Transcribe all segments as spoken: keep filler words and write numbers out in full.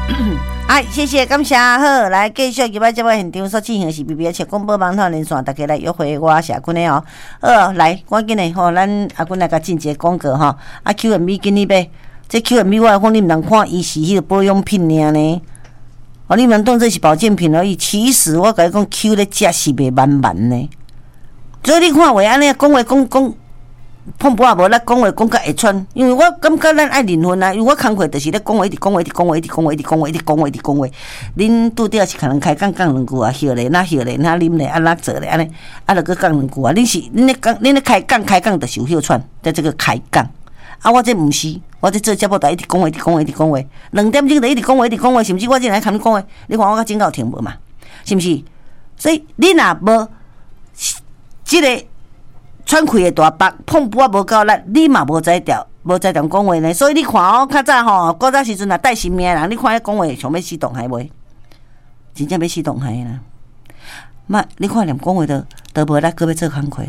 哎，谢谢，感谢。好，来继续今摆节目现场所进行是 B B H 广播网络连线，大家来约会我社群的哦。好，来，赶紧的吼，咱阿君来甲进一个广告吼。啊 ，Q M B 今日买，这 Q M B 我讲你们通看，伊是迄个保养品尔呢。哦，你们当这是保健品而已。其实我甲你讲 ，Q 咧食是袂满满呢。所以你看话安尼讲话讲讲。碰不啊无咱讲话讲甲会喘，因为我感觉咱爱灵魂啊，因为我工课就是咧讲话，一直讲话，一直讲话，一直讲话，一直讲话，一直讲话，一直讲话。恁拄着是可能开讲讲两句啊，歇咧，那歇咧，那啉咧，啊那做咧，安尼，啊著搁讲两句啊。恁是恁咧讲，恁咧开讲开讲就是有休喘，在这个开讲。啊，我这毋是，我这做节目就一直讲话，一直讲话，一直讲话，两点钟就一直讲话，一直讲话，甚至我进来看你讲话，你看我较真够听无嘛？是毋是？所以你若无即个。喘气的大腹，碰布啊无够力，你嘛无在调，无在调讲话呢。所以你看哦，较早吼，古早时阵啊，带性命的人，你看伊讲话想要死动害袂？真正要死动害啦！嘛，你看连讲话都都无力，搁要做工课，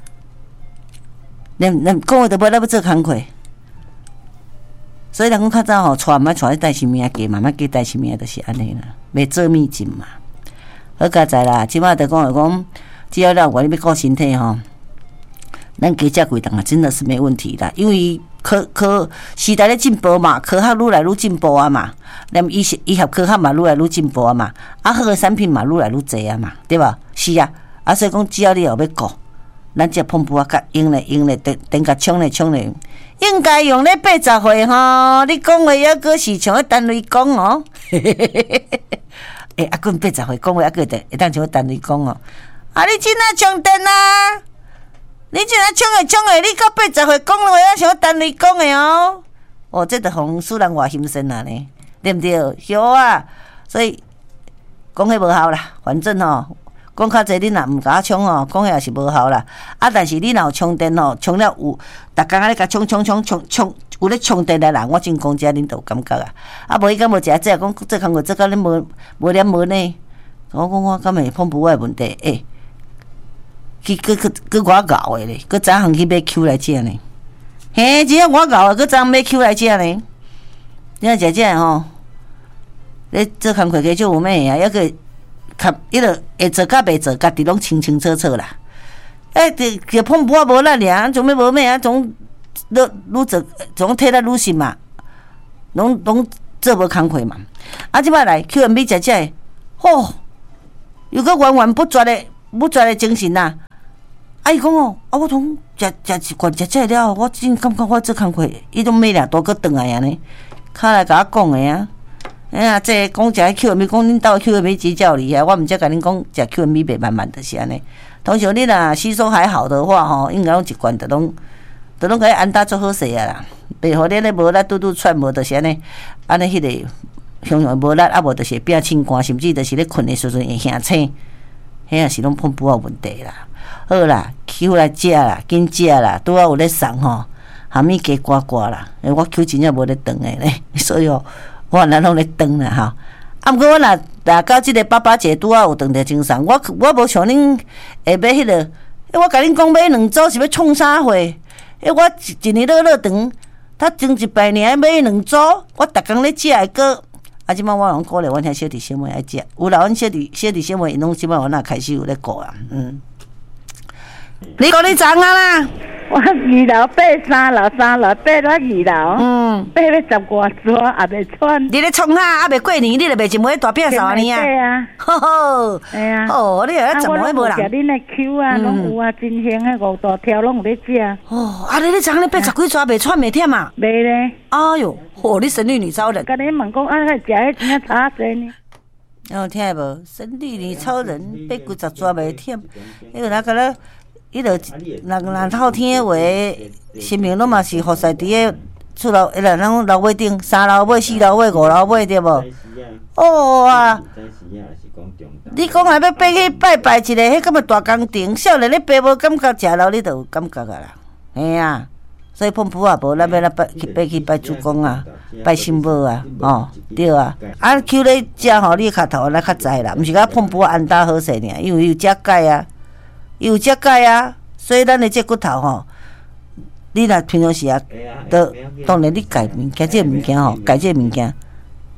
连连讲话都无力要做工课。所以人讲较早吼，带毋爱带带性命加，慢慢加带性命，就是安尼啦，袂做秘境嘛。好佳哉啦，即摆就讲就讲，只要了我你要顾身体吼。咱加食几顿啊，真的是没问题啦。因为科科时代咧进步嘛，科学愈来愈进步啊嘛，连医医学科学嘛愈来愈进步啊嘛，啊好的产品嘛愈来愈侪啊嘛，对吧？是啊，啊所以讲只要你有要顾，咱这碰布啊，甲用咧用咧，等等甲冲咧冲咧，应该用咧八十岁吼。你讲话抑个是像咧单位讲哦，诶，啊，阮八十岁讲话抑个会会当像咧单位讲哦，啊，你真啊充电啊！你这样冲诶冲诶，你到八十岁讲话啊，像单位讲诶哦。哦，这着互使人活心酸啊呢，对毋对？好啊，所以讲迄无效啦。反正吼，讲较济你若毋甲我冲吼，讲迄也是无效啦。啊，但是你若有充电吼，充了有，逐工啊咧甲冲冲冲冲冲，有咧充电诶人，我真讲遮恁都有感觉啊。啊，无伊敢无食这讲这工课做到恁无无念无呢？我讲我敢会碰不诶问题诶。欸去去去去我搞的咧，去早行去买 Q 来食呢。嘿，只要我搞的，去早买 Q 来食呢。你看食食吼，你做工课加少有咩啊？抑个较伊个会做甲袂做，家己拢清清楚楚啦。哎，就就碰不啊无力尔，做咩无咩啊？总愈愈做，总体力愈心嘛，拢拢做无工课嘛。啊，即摆来 Q M B 食食的，吼，又个源源不绝的不绝的精神呐。啊！伊讲哦，啊，我从食食一罐食食了，我真感觉我做工课，伊种每两多个转来安尼，卡来甲我讲的啊。哎呀，这讲食 Q M B， 讲恁兜 Q M B 真叫厉害，我毋则甲恁讲食 Q M B 袂慢慢就是安尼。通常你若吸收还好的话吼，应该拢一罐就拢，就拢甲伊安搭做好势啊啦。袂互你咧无力拄拄喘无，就是安尼，安尼迄个常常无力，啊无就是变清寒，甚至就是咧困的时阵会吓醒，迄也是拢碰不好问题啦。好啦，Q 来食啦，紧食啦，拄啊有咧送吼，虾米加刮刮啦，因为我 Q 真正无咧断诶咧，所以哦，我咱拢咧断啦吼。啊，毋过我若若到即个爸爸节拄啊有断着精神，我我无像恁会买迄个，我甲恁讲买两组是要创啥货？诶，我一年乐乐长，他前一百年买两组，我逐工咧食诶个。啊，即摆我拢鼓励阮遐小弟小妹爱食，有啦，阮小弟小弟小妹因拢即摆我若开始有咧顾啊，嗯。你讲你怎啊啦？ 我二楼八三楼三楼八到二楼，嗯，八要十外桌也袂喘。 你咧创啥？还袂过年，你就袂一枚大饼啥呢啊？ 对啊， 吼吼， 哎呀， 哦，你啊怎么会无人？ 食恁的 Q 啊，拢有啊，真香的五大条拢有咧食。 哦，啊，你咧昨你八十几桌袂喘袂忝啊？ 袂咧。 哎哟，哦，你神力女超人。 甲你问讲，啊，食迄真正差济呢？ 有听无？神力女超人八几十桌袂忝，迄个那个咧。伊著若若透天的话，生命拢嘛是服侍伫个厝楼，迄个咱楼尾顶，三楼尾、四楼尾、五楼尾，对无？哦啊！你讲若要爬去拜拜一个，迄咁个大工程，少年咧爬无感觉，食了你著有感觉啊啦。嘿啊，所以碰布啊，无咱要来拜去拜去拜主公啊，拜新母啊，哦，对啊。啊，Q 咧食吼，你脚头来较知啦，毋是甲碰布安搭好势尔，因为有遮钙啊。有遮钙啊，所以咱的这骨头吼，你若平常时啊，都当然你钙物件，这物件吼，钙这物件，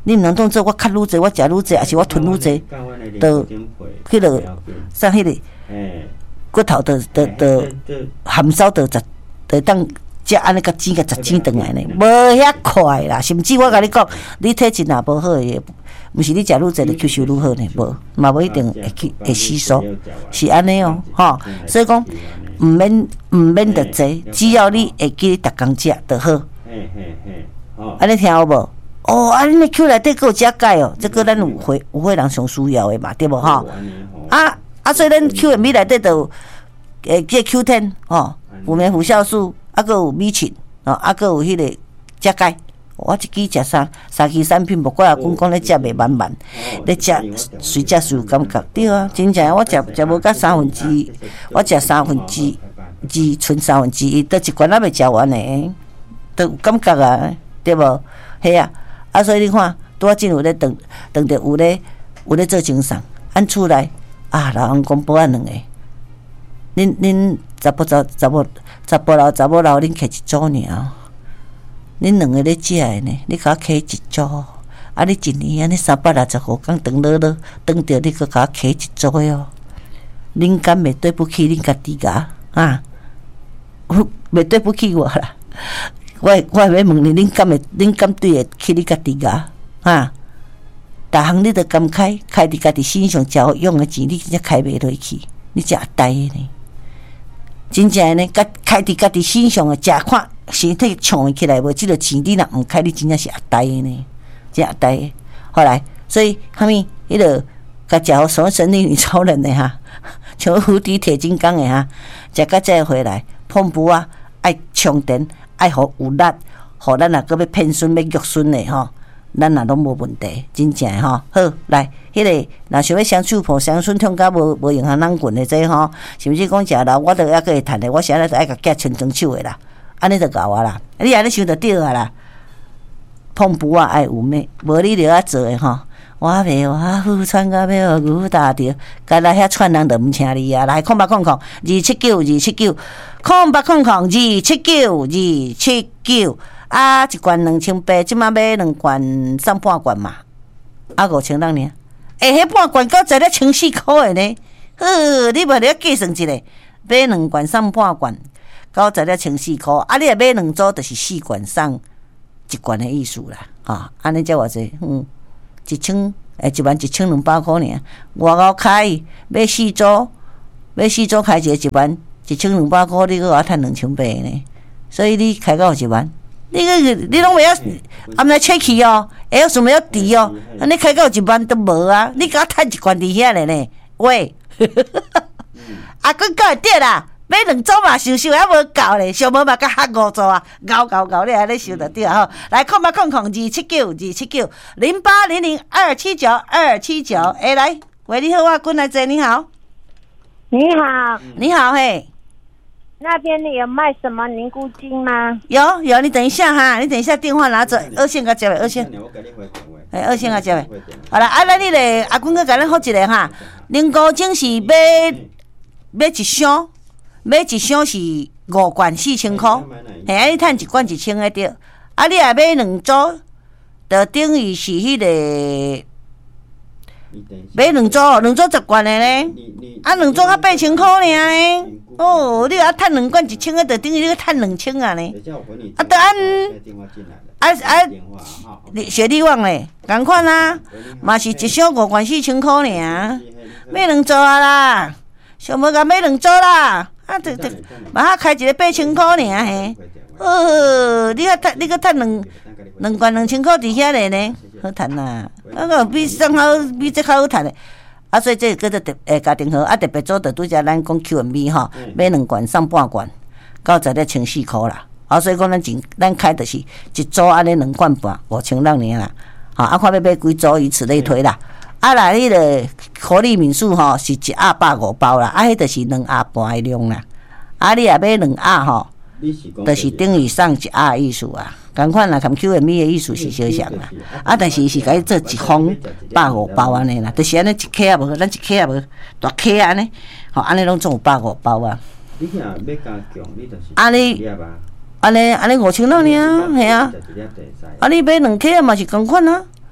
你毋能当做我较愈济，我食愈济，还是我吞愈济，都迄个啥迄个骨头，都都都含烧，都十，都当食安尼甲煎甲十煎转来呢，无遐快啦。甚至我甲你讲，你体质若无好诶，毋是你食愈济就吸收愈好呢，无嘛无一定会去会吸收，是安尼哦，吼。所以讲毋免毋免得济，只要你会记你逐工食就好。安尼听有无？哦，啊，恁的口内底佫有遮钙哦，这个咱有会有会人上需要的嘛，对无吼？啊啊，所以咱 Q M B 内底就有诶，这 Q 十 吼，辅酶辅酵素，啊，佫有米嗪，哦，啊，佫有迄个遮钙。我一支食三三期产品，无怪阿公讲咧食袂满满，咧食随食随有感觉，对啊，真正我食食无到三分之一，我食三分之二，剩三分之一，都一罐也未食完呢，都有感觉啊，对无？嘿啊，啊，所以你看，拄啊真有咧当当着有咧有咧做精送，按厝内啊，老公公保安两个，恁恁查甫查查某查甫老查某老，恁摕一组尔。恁两个咧食诶呢，你甲我摕一组，啊！你一年安尼三百六十五天长落落，长着你搁甲我摕一组哦。恁敢袂对不起恁家己个啊？袂对不起我啦。我我要问你，恁敢会恁敢对会起你家己个啊？逐项你都甘开，开伫家己身上才好用诶钱，你真正开袂落去，你真阿呆诶呢。真正诶呢，家开伫家己身上诶，食看。身体创起来无？即个钱你若毋开，你真正是阿呆的呢，真阿呆的。后来，所以虾米迄个甲食好什么神力女超人的哈，像无敌铁金刚的哈，食到再回来，碰布啊，爱充电，爱互有力，互咱若搁要骗孙要玉孙的吼，咱若拢无问题，真正的吼。好，来，迄、那个若想要双手抱双孙痛甲无无影响人棍的这吼，是毋是讲食老我都还佫会趁的，我现在都爱甲囝牵双手的啦。安尼就够啊啦，你安尼想就对啊啦。碰布啊爱有咩？无你着爱做诶吼。我袂我富穿甲要牛打着，该来遐串人就毋请你啊！来，空八空空二七九二七九，空八空空二七九二七九啊！一罐两千八，即马买两罐送半罐嘛，啊五千人呢？诶、欸，迄半罐够在咧千四箍诶呢。呵，你无咧计算一下，买两罐送半罐。到在了千四箍，啊！你若买两组，就是四罐送一罐的意思啦，哈！安尼才偌济，嗯，一千诶，一万一千两百箍尔，外口开买四组，买四组开一个一万一千两百箍，你搁我趁两千八呢，所以你开到一万，你个你拢袂晓暗来切去哦，会晓想要滴哦，安尼开到一万都无啊！你甲我趁一罐伫遐咧呢，喂，啊，讲讲会对啦。买两组嘛，收收还无够咧，上无嘛，甲合五组啊，搞搞搞，你安尼收就对啊！吼，来，空八空空二七九二七九零八零零二七九二七九，哎，来，喂，你好，我滚来这，你好， 你好， 你好，嘿， 那边你有卖什么凝固精吗？ 有有，你等一下哈，你等一下电话拿走，二线甲接位，二线，哎，二线甲接位，好啦，啊，来你咧，阿滚哥甲咱复一个哈，凝固精是买买一箱。买一箱是五罐四千块，嘿，啊，你趁一罐一千个对。啊，你若买两组，就等于是迄、那个买两组，两组十罐的呢。啊，两组较八千块尔呢。哦，你若趁两罐一千个，就等于你去趁两千啊呢。啊，得按啊啊，雪莉网嘞，共款啊，嘛是一箱五罐四千块尔，买两组啊啦，上无甲买两组啦。啊，对对，嘛哈开一个八千块尔嘿，哦，你较趁你个趁两两罐两千块伫遐咧呢，好趁啦，啊个比上好比这较好趁咧，啊所以这个叫做特诶家庭号，啊特别做着拄则咱讲 Q M B 吼，买两罐送半罐，到在咧千四箍啦，啊所以讲咱真咱开就是一组安尼两罐半五千人尔啦，啊啊看要买几组以此类推啦。啊啦，迄个活力敏素吼是一盒百五包啦，啊，迄就是两盒半的量啦。啊，你若买两盒吼，就是等于送一盒意思啊。共款啦，跟 Q M B 的意思是相像啦。啊，但是是甲伊做一封百五包安尼啦，就是安尼一克也无，咱一克也无，大克安尼，吼安尼拢总有百五包啊。你若要加强，你就是安尼，安尼安尼五千六尔，系啊。啊，你买两克嘛是共款啊。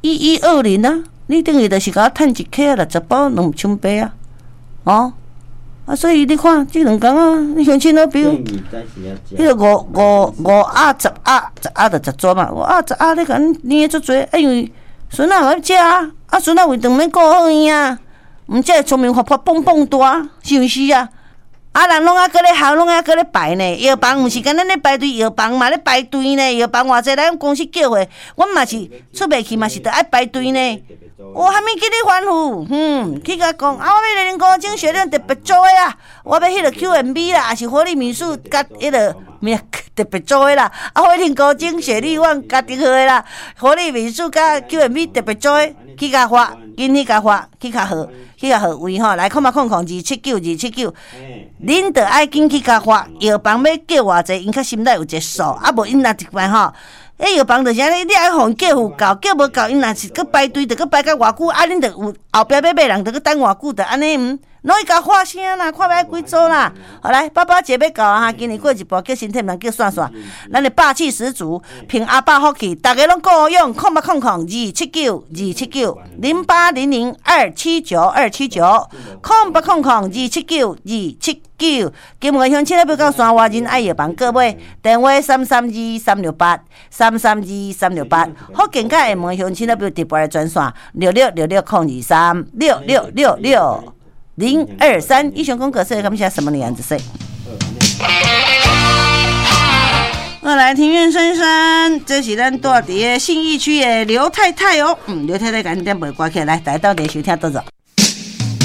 一一二零啊，你等于就是甲我趁一克啊，六十包两千八啊，哦，啊，所以你看这两工啊，你乡亲那边，迄个五五五鸭十鸭十鸭就十桌嘛，五鸭十鸭你甲捏足多，因为孙仔要食啊，啊孙仔为当面顾好伊啊，毋则会聪明活泼蹦蹦大，是毋是啊？啊，人拢啊，搁咧校，拢啊，搁咧排呢。药房毋是干咱咧排队，药房嘛咧排队呢。药房偌济来，咱公司叫货，阮嘛是出袂去，嘛是得爱排队呢。我还没给你反复，嗯，去甲讲啊，我要人工精血量特别做的啦，我要迄个 Q M B 啦，还是活力米素甲迄个咩特别做的啦，啊，活力高精血力旺家己好的啦，活力米素甲 Q M B 特别做的，去甲发，紧去甲发，去甲号，去甲号位吼，来空嘛空空二七九二七九，恁着爱紧去甲发，药房要叫偌济，因较心内有一个数，啊无因若一摆吼。迄药房就是安尼，你爱互因叫有够，叫无够，因若是搁排队，着搁排到偌久，啊，恁着有后壁要买人，着搁等偌久，着安尼毋，拢伊甲发声啦，看要几组啦。好来，爸爸节要到啊哈，今年过一步，叫身体毋通叫算算，咱的霸气十足，凭阿爸福气，逐个拢够用，空八空空二七九二七九零八零零二七九二七九，空八空空二七九二七九。金门乡亲咧要到山外人爱药房购买，电话三三二三六八三三二三六八。福建甲厦门乡亲咧要直播的专线六六六六空二三六六六六零二三。以上广告是感谢什么年子岁？我来庭院深深，这是咱住伫信义区的刘太太哦。嗯，刘太太赶紧点背歌起来，大家到底收听多少？